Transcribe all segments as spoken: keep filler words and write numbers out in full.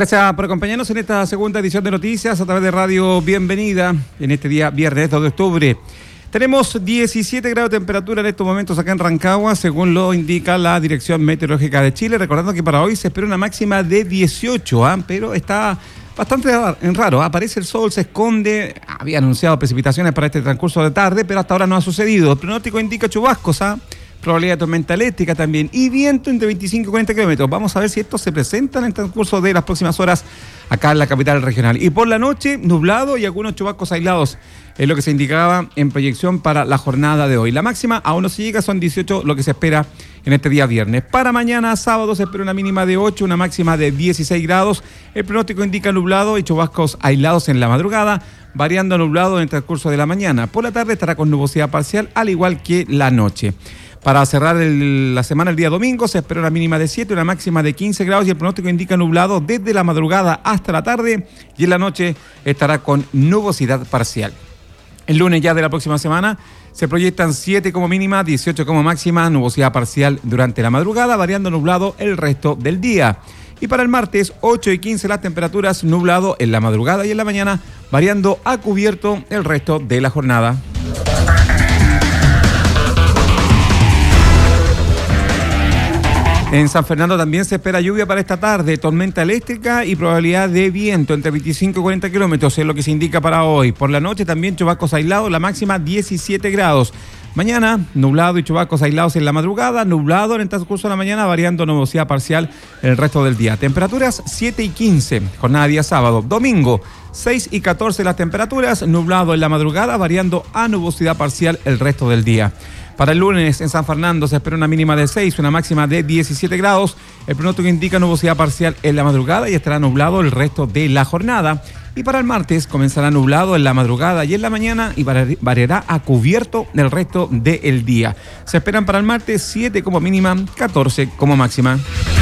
Gracias por acompañarnos en esta segunda edición de Noticias a través de Radio Bienvenida en este día viernes dos de octubre. Tenemos diecisiete grados de temperatura en estos momentos acá en Rancagua, según lo indica la Dirección Meteorológica de Chile. Recordando que para hoy se espera una máxima de dieciocho, ¿eh? Pero está bastante raro. ¿eh? Aparece el sol, se esconde. Había anunciado precipitaciones para este transcurso de tarde, pero hasta ahora no ha sucedido. El pronóstico indica chubascos, ¿ah? ¿eh? Probabilidad de tormenta eléctrica también y viento entre veinticinco y cuarenta kilómetros. Vamos a ver si estos se presentan en el transcurso de las próximas horas acá en la capital regional. Y por la noche, nublado y algunos chubascos aislados. Es lo que se indicaba en proyección para la jornada de hoy. La máxima aún no se llega, son dieciocho lo que se espera en este día viernes. Para mañana, sábado, se espera una mínima de ocho, una máxima de dieciséis grados. El pronóstico indica nublado y chubascos aislados en la madrugada, variando a nublado en el transcurso de la mañana. Por la tarde estará con nubosidad parcial, al igual que la noche. Para cerrar el, la semana el día domingo se espera una mínima de siete, una máxima de quince grados y el pronóstico indica nublado desde la madrugada hasta la tarde y en la noche estará con nubosidad parcial. El lunes ya de la próxima semana se proyectan siete como mínima, dieciocho como máxima, nubosidad parcial durante la madrugada, variando nublado el resto del día. Y para el martes, ocho y quince las temperaturas, nublado en la madrugada y en la mañana, variando a cubierto el resto de la jornada. En San Fernando también se espera lluvia para esta tarde, tormenta eléctrica y probabilidad de viento entre veinticinco y cuarenta kilómetros, es lo que se indica para hoy. Por la noche también chubascos aislados, la máxima diecisiete grados. Mañana, nublado y chubascos aislados en la madrugada, nublado en el transcurso de la mañana, variando nubosidad parcial el resto del día. Temperaturas siete y quince, jornada día sábado. Domingo, seis y catorce las temperaturas, nublado en la madrugada, variando a nubosidad parcial el resto del día. Para el lunes en San Fernando se espera una mínima de seis, una máxima de diecisiete grados. El pronóstico indica nubosidad parcial en la madrugada y estará nublado el resto de la jornada. Y para el martes comenzará nublado en la madrugada y en la mañana y variará a cubierto el resto del día. Se esperan para el martes siete como mínima, catorce como máxima.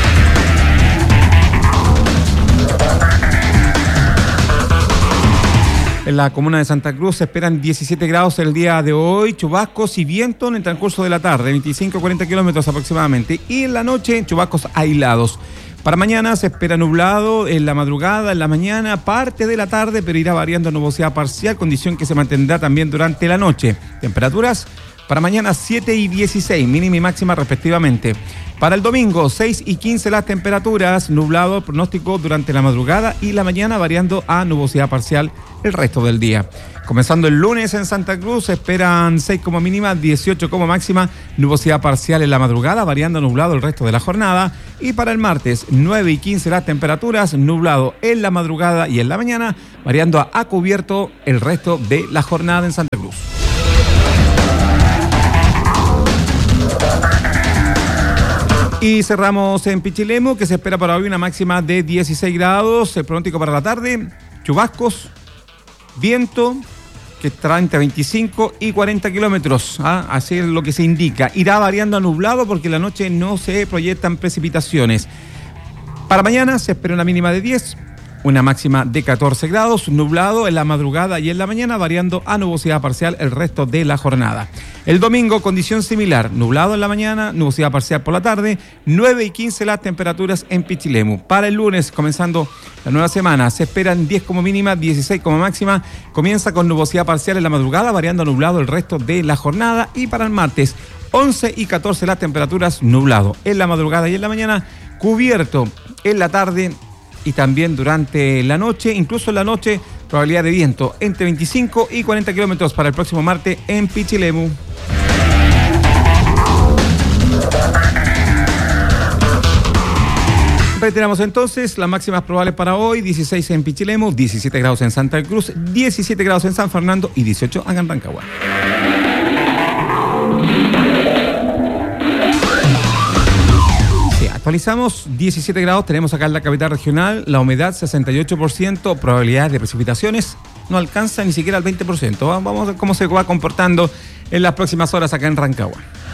En la comuna de Santa Cruz se esperan diecisiete grados el día de hoy, chubascos y viento en el transcurso de la tarde, veinticinco a cuarenta kilómetros aproximadamente. Y en la noche, chubascos aislados. Para mañana se espera nublado en la madrugada, en la mañana, parte de la tarde, pero irá variando nubosidad parcial, condición que se mantendrá también durante la noche. Temperaturas para mañana siete y dieciséis, mínima y máxima respectivamente. Para el domingo, seis y quince las temperaturas, nublado pronóstico durante la madrugada y la mañana variando a nubosidad parcial el resto del día. Comenzando el lunes en Santa Cruz, se esperan seis como mínima, dieciocho como máxima, nubosidad parcial en la madrugada, variando a nublado el resto de la jornada. Y para el martes, nueve y quince las temperaturas, nublado en la madrugada y en la mañana, variando a, a cubierto el resto de la jornada en Santa Cruz. Y cerramos en Pichilemu, que se espera para hoy una máxima de dieciséis grados. El pronóstico para la tarde, chubascos, viento, que estará entre veinticinco y cuarenta kilómetros. ¿ah? Así es lo que se indica. Irá variando a nublado porque en la noche no se proyectan precipitaciones. Para mañana se espera una mínima de diez, una máxima de catorce grados, nublado en la madrugada y en la mañana, variando a nubosidad parcial el resto de la jornada. El domingo, condición similar, nublado en la mañana, nubosidad parcial por la tarde, nueve y quince las temperaturas en Pichilemu. Para el lunes, comenzando la nueva semana, se esperan diez como mínima, dieciséis como máxima, comienza con nubosidad parcial en la madrugada, variando a nublado el resto de la jornada. Y para el martes, once y catorce las temperaturas, nublado en la madrugada y en la mañana, cubierto en la tarde y también durante la noche, incluso en la noche, probabilidad de viento entre veinticinco y cuarenta kilómetros para el próximo martes en Pichilemu. Reiteramos entonces las máximas probables para hoy: dieciséis en Pichilemu, diecisiete grados en Santa Cruz, diecisiete grados en San Fernando y dieciocho acá en Rancagua. Actualizamos, diecisiete grados tenemos acá en la capital regional, la humedad sesenta y ocho por ciento, probabilidad de precipitaciones no alcanza ni siquiera el veinte por ciento. Vamos a ver cómo se va comportando en las próximas horas acá en Rancagua.